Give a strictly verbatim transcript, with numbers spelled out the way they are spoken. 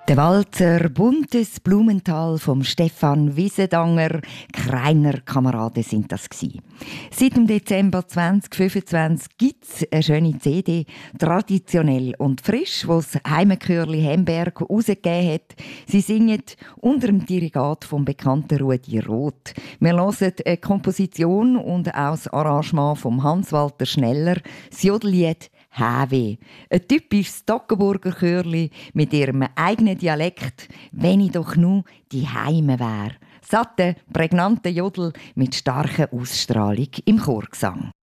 Der Walzer Buntes Blumenthal vom Stefan Wiesendanger, Kreiner Kameraden sind das gsi. Seit dem Dezember zwanzig fünfundzwanzig gibt es eine schöne C D, traditionell und frisch, wo das Heimechörli Hemberg herausgegeben hat. Sie singen unter dem Dirigat vom bekannten Rudi Roth. Wir hören eine Komposition und auch das Arrangement von Hans-Walter Schneller, das Jodellied Häwe. Ein typisches Toggenburger Chörli mit ihrem eigenen Dialekt, wenn ich doch nur die Heime wär. Satte, prägnante Jodel mit starker Ausstrahlung im Chorgesang.